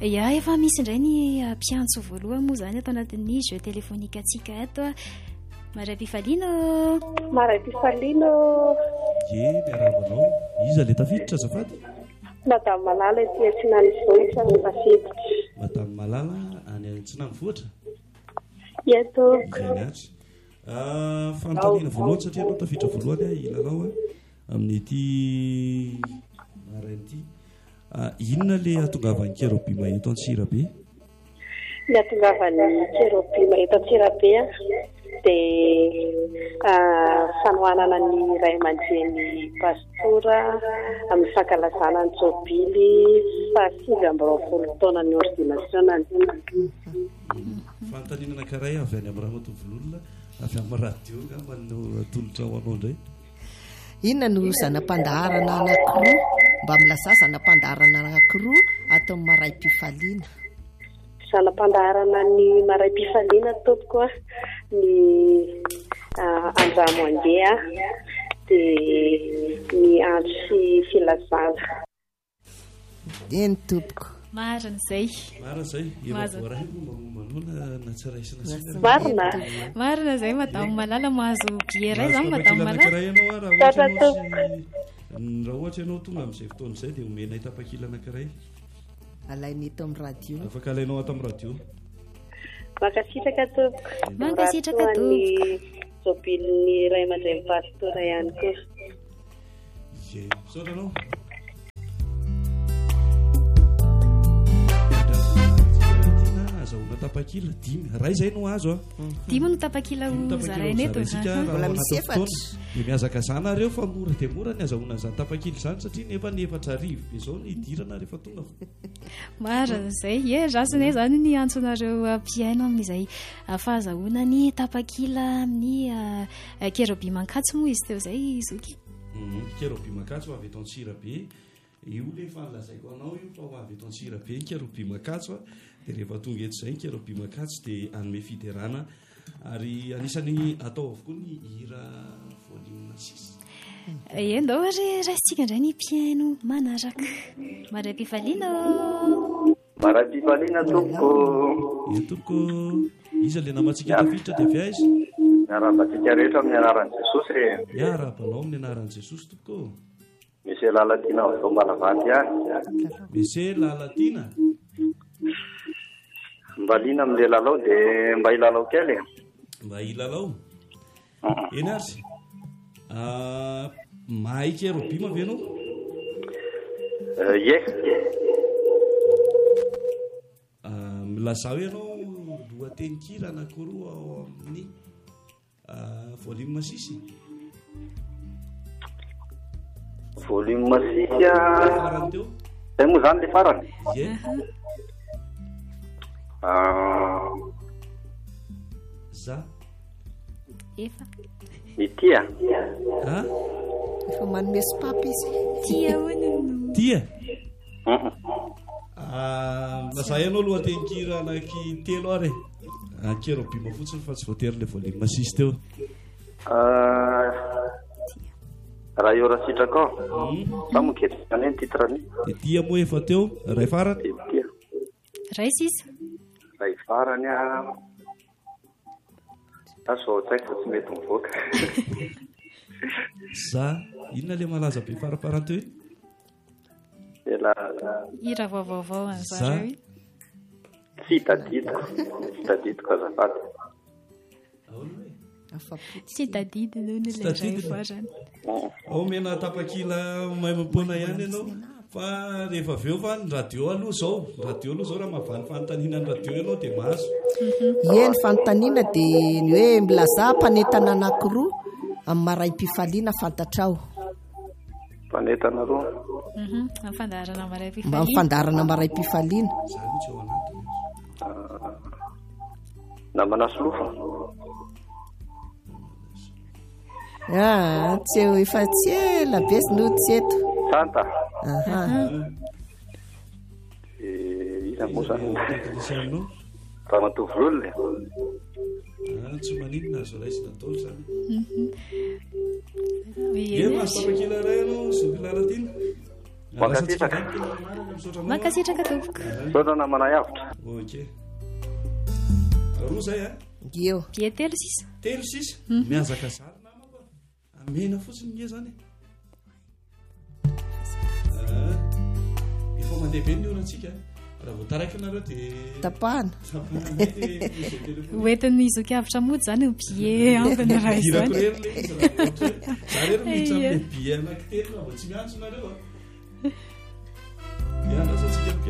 ia efa misy indray ny mpiantso voalohany moa zany atao anatin'ny jeu téléphonique atsika eto maray mpifaliana miaravanao iza le tafiditra azafady madame Malala ety Antsinanvohitra tafiditra madame Malala any Antsinanvohitra eto Zanatsy fantaniana voalohany satria anao tafiditra voalohany ilalao amin'ity marainty inona le atongavan'ny Kérobima eto Antsirabe? Ny atongavan'ny Kérobima eto Antsirabe dia fanohanana ny ray aman-dreny pastora amin'ny fankalazana ny Jobily 20 taona ny ordinationany. Fantaniana anankiray avy any amin'ny Ramatovololona avy amin'ny radio ngamba no atolotra ho anao indray. Inona no zanam-pandaharana anankiroa mba milasa zanam-pandaharana anankiroa atao amin'ny Maray-Pifaliana? Zanam-pandaharana ny Maray-Pifaliana tompoko ny Andramo Andeha dia ny andro sy filazana. Eny tompoko. Marina zay. Marina zay madame Malala mahazo biera zany madame Malala. Raha ohatra ianao tonga amin'izay fotoana izay dia omena itapakila anankiray. Alainy eto amin'ny radio. Afaka alainao ato amin'ny radio. Mankasitraka tompoko. Mankasitraka tompoko. Jobilin'ny ray aman-dreny pastora ihany koa. Saotra anao. Azahoana tapakila 10 ray zay no azo 10 no tapakila zaraina eto mbola misy efatra dia miazaka zanareo fa mora dia mora ny azahoana zany tapakila zany satria nefa ny efatra arivo be zao ny idirana rehefa tonga marina zay rasiny zany ny antsonareo mpiaino amin'izay fahazahoana ny tapakila amin'ny Kérobima Ankatso moa izy teo zay zoky Kérobima Ankatso avy eto Antsirabe io le fanlazaiko anao io fa ho avy eto Antsirabe ny Kérobima Ankatso dia rehefa tonga eto izay ny Kérobima Ankatso dia anome fiderana ary anisany atao avokoa ny hira voalimona sisa ndao ary raisitsika indray ny mpiaino manaraka Maray-Pifaliana tompoko tompoko iza le namatsika tafiditra dia avy aiza miarabantsika rehetra amin'ny anaran'i Jesosy miarabanao amin'ny anaran'i Jesosy tompoko misy lalatina vao Malavandy any misy lalatina mba liana amin'ilay lalao dia mba hilalao kely mba hilalao eny ary mahay Kérobima ve anao ye milazao ianao lohatenin-kira anankiroa ao amin'ny volume sisy volume sisy zay moa zany le farany za efa tia efa manome sopapa izy tia hono tia laza ianao lohatenin-kira anaky telo ary Kérobima fotsiny fa tsy voatery le volume sisy teo raha eo raha sitraka ao sa moketsika ny titrany dia tia moa efa teo ray farany tia ray sisa ray farany zao tsaiko fa tsy mety mivoaka za inona le malaza be faraparany teo hira vaovao an'zareo tsy tadidiko azafady tsy tadidina le ray farany ao mena tapakila maimapona ihany ianao fa rehefa avy eo fa ny radio aloha zao raha mahavany fanontaniana ny radio ianao dia mahazo eny fanontaniana dia ny hoe milaza mpanentana anankiroa amin'ny Maray-Pifaliana fantatrao mpanentana roa fandaharana Maray-Pifaliana mba mifandaharana Maray-Pifaliana zany tsy ao anatiny namana solofa tsy eo efa tsy ela be sy no tsy eto santa ina moa zany teknisianao Ramatovololona tsy maninona azo raisina taolo zany e maso tapakila ray anao zoky lalatina mankasitraka tompoko saotra namana avitra ok roa zay a eo bie telo sisa telo sisa miazaka zary namako amena fotsiny nge zany efa mandeha be ny orantsika raha voataraiky nareo dia tapahana hoentiny izokavitra mody zany ny bie ambiny raha izany zarery mihitsy amle bie anankitelo avo tsy miantso nareo a